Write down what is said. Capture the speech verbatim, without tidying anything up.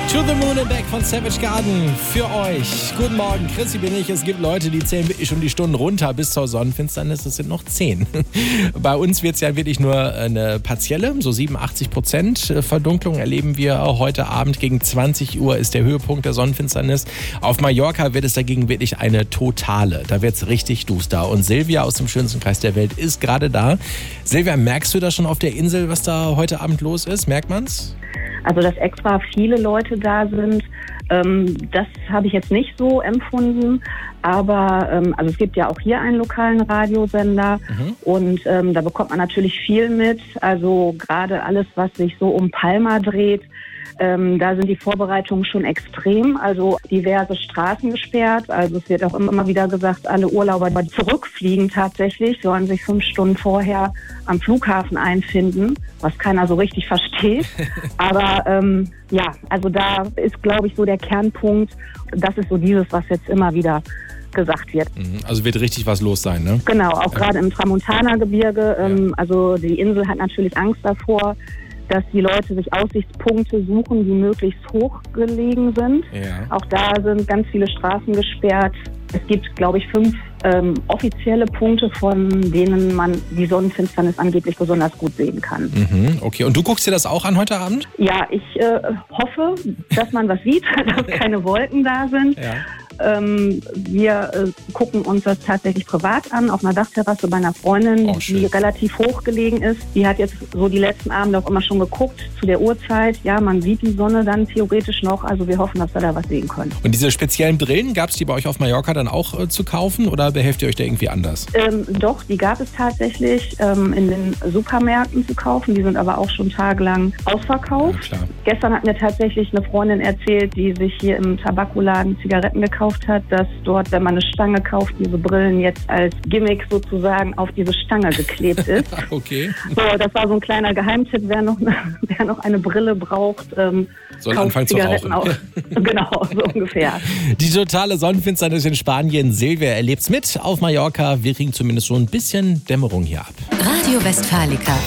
To the Moon and Back von Savage Garden für euch. Guten Morgen, Chrissy bin ich. Es gibt Leute, die zählen wirklich schon die Stunden runter bis zur Sonnenfinsternis. Es sind noch zehn. Bei uns wird es ja wirklich nur eine partielle, so siebenundachtzig Prozent Verdunklung erleben wir heute Abend. Gegen zwanzig Uhr ist der Höhepunkt der Sonnenfinsternis. Auf Mallorca wird es dagegen wirklich eine totale. Da wird es richtig duster. Und Silvia aus dem schönsten Kreis der Welt ist gerade da. Silvia, merkst du da schon auf der Insel, was da heute Abend los ist? Merkt man's? Also, dass extra viele Leute da sind, ähm, das habe ich jetzt nicht so empfunden. Aber ähm, also es gibt ja auch hier einen lokalen Radiosender mhm. und ähm, da bekommt man natürlich viel mit. Also gerade alles, was sich so um Palma dreht, ähm, da sind die Vorbereitungen schon extrem. Also diverse Straßen gesperrt. Also es wird auch immer wieder gesagt, alle Urlauber, die zurückfliegen tatsächlich, sollen sich fünf Stunden vorher am Flughafen einfinden, was keiner so richtig versteht. Aber ähm, ja, also da ist, glaube ich, so der Kernpunkt. Das ist so dieses, was jetzt immer wieder gesagt wird. Also wird richtig was los sein, ne? Genau, auch gerade im Tramontana-Gebirge. Ähm, ja. Also die Insel hat natürlich Angst davor, dass die Leute sich Aussichtspunkte suchen, die möglichst hoch gelegen sind. Ja. Auch da sind ganz viele Straßen gesperrt. Es gibt, glaube ich, fünf ähm, offizielle Punkte, von denen man die Sonnenfinsternis angeblich besonders gut sehen kann. Mhm, okay, und du guckst dir das auch an heute Abend? Ja, ich äh, hoffe, dass man was sieht, dass keine Wolken da sind. Ja. Ähm, wir äh, gucken uns das tatsächlich privat an, auf einer Dachterrasse bei einer Freundin, oh, die relativ hoch gelegen ist. Die hat jetzt so die letzten Abende auch immer schon geguckt zu der Uhrzeit. Ja, man sieht die Sonne dann theoretisch noch, also wir hoffen, dass wir da was sehen können. Und diese speziellen Brillen, gab es die bei euch auf Mallorca dann auch äh, zu kaufen oder behelft ihr euch da irgendwie anders? Ähm, doch, die gab es tatsächlich ähm, in den Supermärkten zu kaufen. Die sind aber auch schon tagelang ausverkauft. Ja, klar. Gestern hat mir tatsächlich eine Freundin erzählt, die sich hier im Tabakoladen Zigaretten gekauft hat, dass dort, wenn man eine Stange kauft, diese Brillen jetzt als Gimmick sozusagen auf diese Stange geklebt ist. Okay. So, das war so ein kleiner Geheimtipp, wer noch, wer noch eine Brille braucht, ähm, soll anfangen zu rauchen. Auch. Genau, so ungefähr. Die totale Sonnenfinsternis in Spanien. Silvia erlebt's mit auf Mallorca. Wir kriegen zumindest so ein bisschen Dämmerung hier ab. Radio Westfalica.